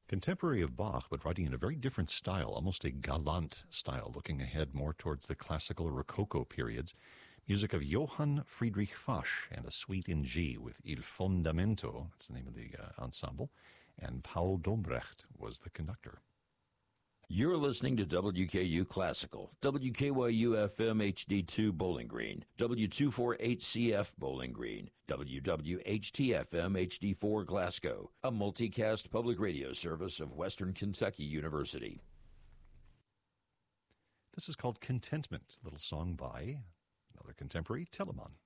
Contemporary of Bach, but writing in a very different style, almost a galant style, looking ahead more towards the classical Rococo periods. Music of Johann Friedrich Fasch and a suite in G with Il Fondamento, that's the name of the ensemble, and Paul Dombrecht was the conductor. You're listening to WKU Classical, WKYU-FM HD2 Bowling Green, W248CF Bowling Green, WWHT-FM HD4 Glasgow, a multicast public radio service of Western Kentucky University. This is called Contentment, a little song by another contemporary, Telemann.